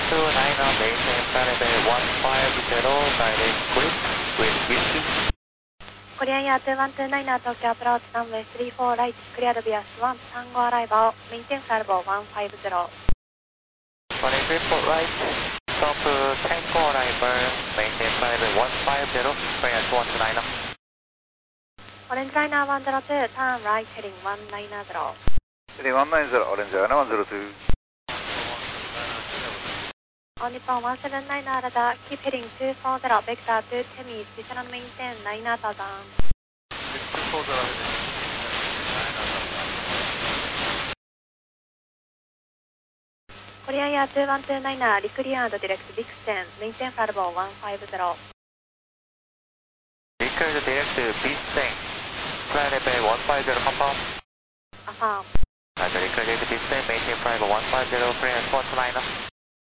maintain flight level 150, guided grip with whiskey. Korean Air 2129 Tokyo approach runway 34 right, cleared via Swan, Tango arrival, maintain flight level 150. Runway 34 right, stop Tango arrival, maintain flight level 150, Korean 2129. Orange liner 102, turn right, heading 190. Heading 190, Orange liner 102. On Nippon 179 radar, keep heading 240, vector to Temis, descend and maintain 9000. Korean Air 2129, recleared direct Bixen, maintain flight level 150. Recleared direct Bixen, flight level 150, confirm. Affirm. Recleared direct Bixen, maintain flight level 150, Korean 2129.